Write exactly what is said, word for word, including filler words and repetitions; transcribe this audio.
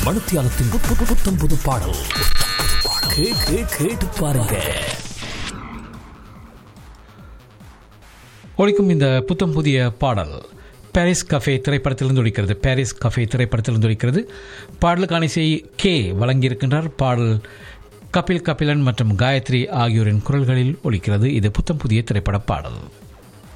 மணித்தியாலத்தின் புத்தம் புது பாடல் கேட்டு பாருங்க. ஒழிக்கும் இந்த புத்தம் புதிய பாடல் பாரிஸ் கஃபே திரைப்படத்திலிருந்து ஒழிக்கிறது. பாரிஸ் கஃபே திரைப்படத்திலிருந்து ஒழிக்கிறது. பாடலுக்கான இசை கே வழங்கியிருக்கின்றார். பாடல் கபில் கபிலன் மற்றும் காயத்ரி ஆகியோரின் குரல்களில் ஒழிக்கிறது. இது புத்தம் புதிய திரைப்பட பாடல்.